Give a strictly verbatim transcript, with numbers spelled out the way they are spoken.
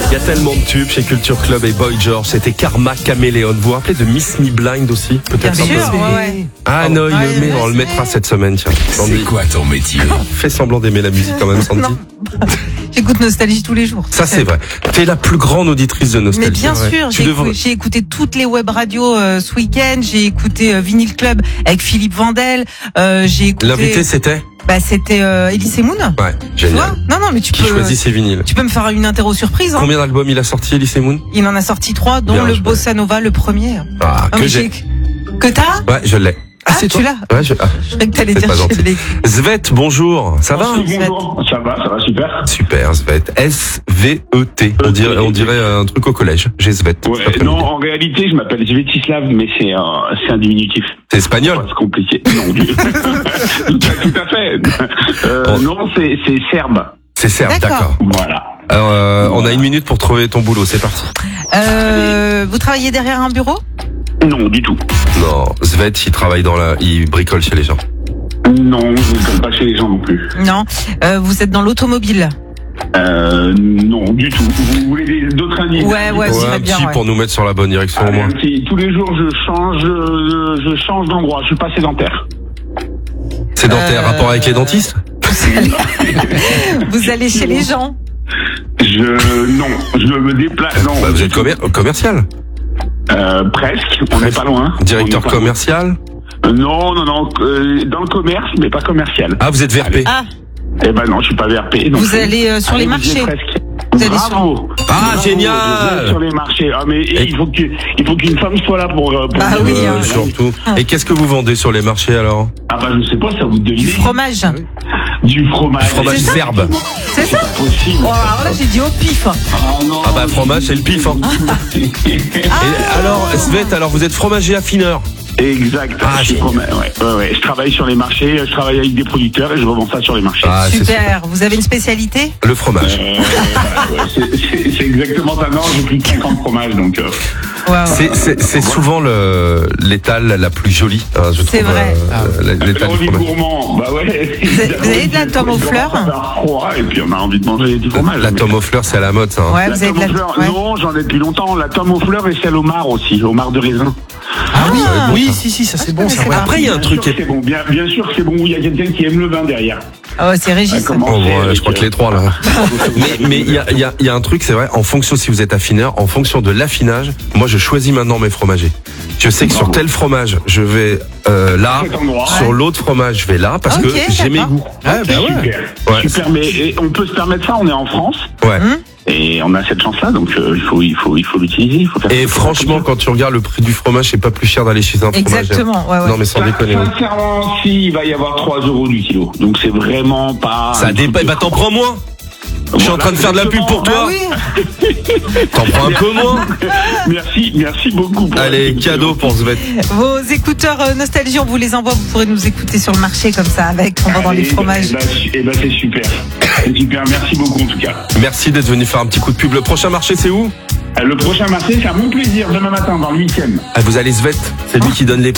Il y a tellement de tubes chez Culture Club et Boy George. C'était Karma Caméléon. Vous vous rappelez de Miss Me Blind aussi? Peut-être Bien sûr, ouais, ouais. Ah non, il Ouais, le met, ouais, on le mettra cette semaine, tiens. C'est quoi ton métier? Fais semblant d'aimer la musique quand même, Sandy. Non. J'écoute Nostalgie tous les jours. Ça, c'est vrai. T'es la plus grande auditrice de Nostalgie. Mais bien ouais. sûr, Tu j'ai, devrais... écouté, j'ai écouté toutes les web radios euh, ce week-end. J'ai écouté euh, Vinyl Club avec Philippe Vandel. Euh, j'ai écouté. L'invité, c'était? Bah, c'était euh, Elise Moon. Ouais, Tu vois? génial. Non, non, mais tu Qui peux. choisit ses vinyles? Tu peux me faire une interro surprise. Hein. Combien d'albums il a sorti, Elise Moon? Il en a sorti trois, dont Bien, le je Bossa Nova, le premier. Ah, Ah, que mais j'ai. j'ai- Que t'as? Ouais, je l'ai. Ah, c'est tu toi. l'as? Ouais, je... ah. Je croyais que t'allais C'est dire pas je gentil. l'ai. Svet, bonjour. Ça va? Bonjour, ça va, ça va super. Super, Svet. S V E T. On dirait, on dirait un truc au collège. J'ai Svet. Ouais, non, en réalité, je m'appelle Svetislav, mais c'est un, c'est un diminutif. C'est espagnol? Ouais, c'est compliqué. Non, du... tout à fait. Euh, Oh. Non, c'est, c'est serbe. C'est serbe, D'accord. d'accord. Voilà. Alors, euh, on a une minute pour trouver ton boulot. C'est parti. Euh, vous travaillez derrière un bureau? Non, du tout. Non, Svet, il travaille dans la, il bricole chez les gens. Non, je ne compte pas chez les gens non plus. Non. Euh, vous êtes dans l'automobile? Euh, non, du tout. Vous voulez des- d'autres indices? Ouais, ouais, Ouais, j'irais un bien. petit Ouais. pour nous mettre sur la bonne direction au Ah, moins. même si tous les jours je change, euh, je change d'endroit. Je suis pas sédentaire. C'est dentaire, Euh, rapport avec les dentistes? Vous allez, vous allez chez les gens? Je, non, je me déplace. Non, Bah, vous êtes commer- commercial? euh, presque. On n'est pas loin. Directeur On est pas loin. commercial? Euh, Non, non, non. euh, dans le commerce, mais pas commercial. Ah, vous êtes V R P? Ah, Eh ben non, je suis pas V R P. donc vous je- allez euh, sur Allez, les vous y êtes marchés? presque. Vous allez Bravo. Ah, Bravo, génial. je vais sur les marchés. Ah mais Et- il faut que il faut qu'une femme soit là pour. euh, pour Bah dire, oui, euh, hein. Euh, surtout. Et qu'est-ce que vous vendez sur les marchés alors? Ah bah je sais pas, ça vous Du devine. fromage. Du fromage. Fromage C'est ça serbe. C'est ça? Possible. Oh, alors là, j'ai dit au pif. Ah non. Ah bah fromage, c'est le pif. Hein. Et alors, Svet, alors vous êtes fromager affineur. Exact. Ah, je, suis génial. fromage, ouais, ouais, ouais. Je travaille sur les marchés, je travaille avec des producteurs et je revends ça sur les marchés. Ah, c'est Super. Vous avez une spécialité? le fromage. Euh, voilà, ouais, c'est- c'est c'est exactement ça. Non, j'ai plus de cinquante fromages donc. Euh, Ouais, ouais. C'est, c'est, c'est souvent le, l'étale la plus jolie, hein, je trouve. C'est vrai. euh, la- l'étale on du dit fromage. gourmand, bah ouais. Vous avez- vous avez de la tome aux fleurs? On commence à faire froid et puis on a envie de manger du fromage. La mais- tome aux fleurs, c'est à la mode, ça. hein. Ouais, La vous avez tome de la. aux fleurs, ouais. non, j'en ai depuis longtemps. La tome aux fleurs et celle au mar aussi, au mar de raisin. Ah oui, Oui, si, si, ça c'est bon, ça. connaissais ouais. pas. Après, il y a un Bien truc sûr qui que est... c'est bon, bien, bien sûr que c'est bon. Il y a quelqu'un qui aime le vin derrière. Oh, c'est Régis. Comment Oh, c'est ouais, avec, je crois que euh, les trois, là. Mais, mais il y a, il y a, il y a un truc, c'est vrai, en fonction, si vous êtes affineur, en fonction de l'affinage, moi, je choisis maintenant mes fromagers. Je sais que sur Bravo. tel fromage, je vais euh, là, Cet endroit. sur Ouais. l'autre fromage, je vais là, parce Ok, que j'ai mes d'accord. goûts. Ah, bah ouais. Super, Ouais. super. Mais et on peut se permettre ça. On est en France Ouais. et on a cette chance-là, donc euh, il faut, il faut, il faut l'utiliser. Il faut faire Et il faut franchement, faire quand tu regardes le prix du fromage, c'est pas plus cher d'aller chez un fromage. Exactement. Ouais, ouais. Non, mais sans Ça, déconner. oui. sincèrement, si, il va y avoir trois euros du kilo. Donc c'est vraiment pas. Ça dépend. Bah, t'en prends moins. Je suis en train de faire de la pub pour Bah toi. oui. T'en prends un peu moins. Merci, merci beaucoup. Pour Allez, la- cadeau pour Svet. Vos écouteurs euh, Nostalgie, on vous les envoie. Vous pourrez nous écouter sur le marché comme ça, avec en vendant les Allez, fromages. Eh ben, eh ben, c'est super. C'est super. Merci beaucoup en tout cas. Merci d'être venu faire un petit coup de pub. Le prochain marché, c'est où? Euh, Le prochain marché, c'est à mon plaisir demain matin dans le huitième. Ah, vous allez Svet. C'est lui qui donne les prix.